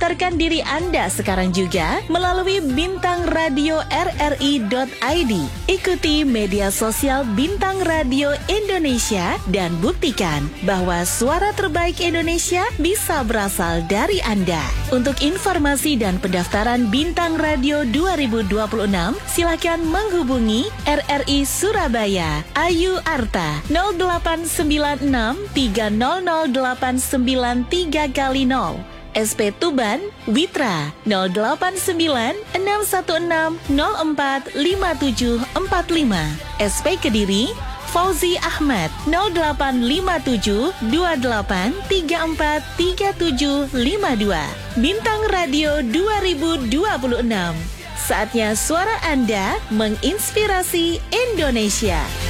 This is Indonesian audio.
Daftarkan diri Anda sekarang juga melalui Bintang Radio RRI.id. Ikuti media sosial Bintang Radio Indonesia dan buktikan bahwa suara terbaik Indonesia bisa berasal dari Anda. Untuk informasi dan pendaftaran Bintang Radio 2026, silakan menghubungi RRI Surabaya, Ayu Arta 0896 3008930 kali 0. SP Tuban, Witra 089 616 04 5745. SP Kediri, Fauzi Ahmad 0857 28 34 3752. Bintang Radio 2026. Saatnya suara Anda menginspirasi Indonesia.